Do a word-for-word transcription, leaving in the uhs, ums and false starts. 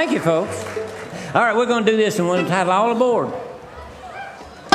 Thank you, folks. All right, we're going to do this in one title. All aboard.